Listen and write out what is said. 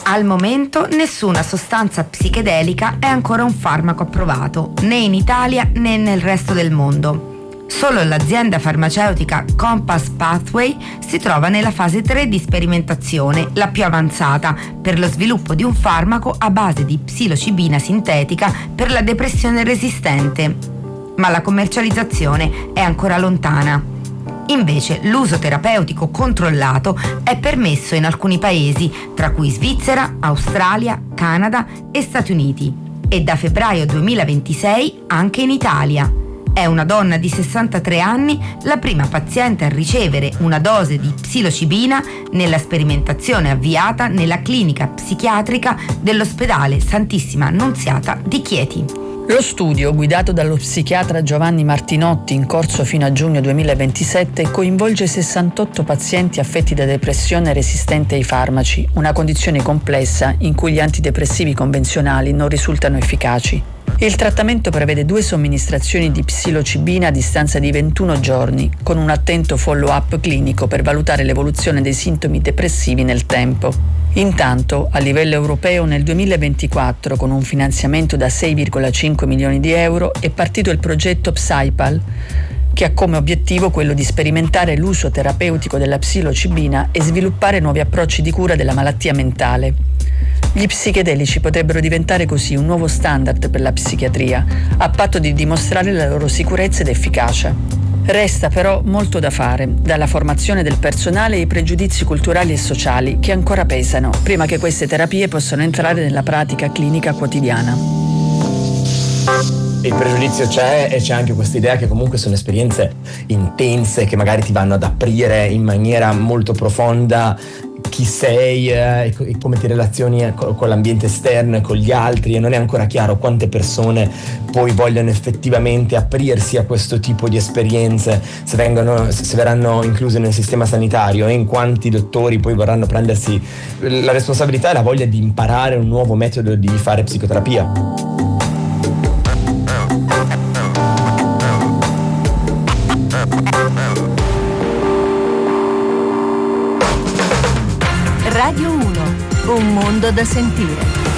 Al momento nessuna sostanza psichedelica è ancora un farmaco approvato, né in Italia né nel resto del mondo. Solo l'azienda farmaceutica Compass Pathway si trova nella fase 3 di sperimentazione, la più avanzata, per lo sviluppo di un farmaco a base di psilocibina sintetica per la depressione resistente. Ma la commercializzazione è ancora lontana. Invece l'uso terapeutico controllato è permesso in alcuni paesi, tra cui Svizzera, Australia, Canada e Stati Uniti, e da febbraio 2026 anche in Italia. È una donna di 63 anni, la prima paziente a ricevere una dose di psilocibina nella sperimentazione avviata nella clinica psichiatrica dell'ospedale Santissima Annunziata di Chieti. Lo studio, guidato dallo psichiatra Giovanni Martinotti in corso fino a giugno 2027, coinvolge 68 pazienti affetti da depressione resistente ai farmaci, una condizione complessa in cui gli antidepressivi convenzionali non risultano efficaci. Il trattamento prevede 2 somministrazioni di psilocibina a distanza di 21 giorni, con un attento follow-up clinico per valutare l'evoluzione dei sintomi depressivi nel tempo. Intanto, a livello europeo, nel 2024, con un finanziamento da 6,5 milioni di euro, è partito il progetto PsyPal, che ha come obiettivo quello di sperimentare l'uso terapeutico della psilocibina e sviluppare nuovi approcci di cura della malattia mentale. Gli psichedelici potrebbero diventare così un nuovo standard per la psichiatria, a patto di dimostrare la loro sicurezza ed efficacia. Resta però molto da fare, dalla formazione del personale ai pregiudizi culturali e sociali che ancora pesano, prima che queste terapie possano entrare nella pratica clinica quotidiana. Il pregiudizio c'è, e c'è anche questa idea che comunque sono esperienze intense che magari ti vanno ad aprire in maniera molto profonda chi sei e come ti relazioni con l'ambiente esterno e con gli altri, e non è ancora chiaro quante persone poi vogliono effettivamente aprirsi a questo tipo di esperienze, se verranno incluse nel sistema sanitario, e in quanti dottori poi vorranno prendersi la responsabilità e la voglia di imparare un nuovo metodo di fare psicoterapia. Radio 1, un mondo da sentire.